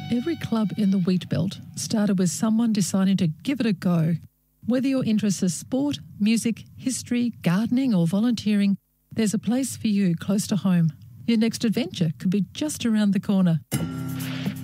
Every club in the Wheat Belt started with someone deciding to give it a go. Whether your interests are sport, music, history, gardening or volunteering, there's a place for you close to home. Your next adventure could be just around the corner.